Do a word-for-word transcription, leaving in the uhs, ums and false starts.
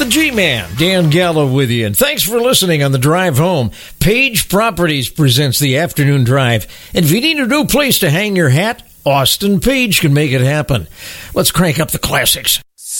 The G-Man, Dan Gallo with you, and thanks for listening on the drive home. Page Properties presents the afternoon drive, and if you need a new place to hang your hat, Austin Page can make it happen. Let's crank up the classics.